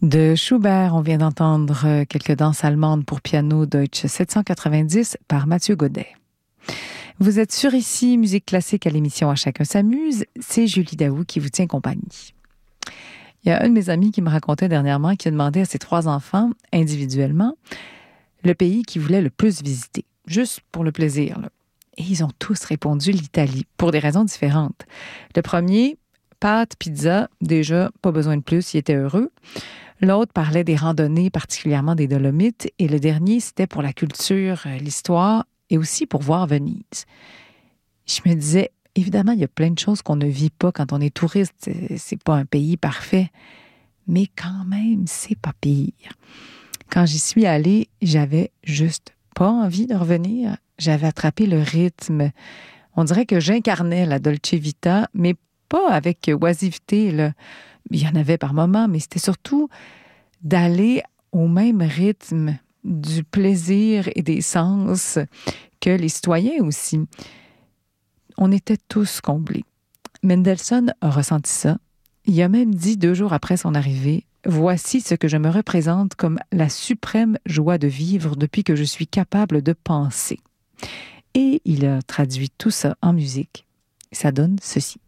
De Schubert, on vient d'entendre quelques danses allemandes pour piano Deutsche 790 par Mathieu Godet. Vous êtes sur ici, Musique classique à l'émission À chacun s'amuse. C'est Julie Daou qui vous tient compagnie. Il y a un de mes amis qui me racontait dernièrement qu'il a demandé à ses 3 enfants, individuellement, le pays qu'ils voulaient le plus visiter, juste pour le plaisir, là. Et ils ont tous répondu l'Italie, pour des raisons différentes. Le premier, pâtes, pizza, déjà, pas besoin de plus, il était heureux. L'autre parlait des randonnées, particulièrement des Dolomites. Et le dernier, c'était pour la culture, l'histoire et aussi pour voir Venise. Je me disais, évidemment, il y a plein de choses qu'on ne vit pas quand on est touriste. C'est pas un pays parfait. Mais quand même, c'est pas pire. Quand j'y suis allée, j'avais juste pas envie de revenir. J'avais attrapé le rythme. On dirait que j'incarnais la Dolce Vita, mais pas avec oisiveté, là. Il y en avait par moments, mais c'était surtout d'aller au même rythme du plaisir et des sens que les citoyens aussi. On était tous comblés. Mendelssohn a ressenti ça. Il a même dit 2 jours après son arrivée, « Voici ce que je me représente comme la suprême joie de vivre depuis que je suis capable de penser. » Et il a traduit tout ça en musique. Ça donne ceci.